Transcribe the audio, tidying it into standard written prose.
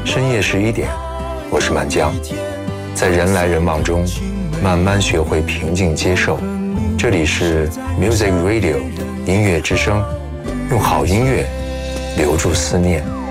深夜11点，我是满江，在人来人往中，慢慢学会平静接受。这里是 Music Radio 音乐之声，用好音乐留住思念。